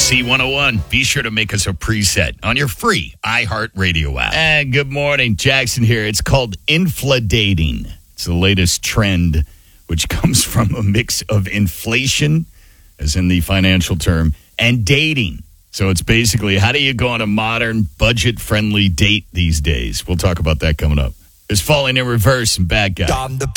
C101. Be sure to make us a preset on your free iHeartRadio app. And good morning, Jackson here. It's called infladating. It's the latest trend, which comes from a mix of inflation, as in the financial term, and dating. So it's basically, how do you go on a modern, budget-friendly date these days? We'll talk about that coming up. It's Falling in Reverse and Bad Guy. I'm the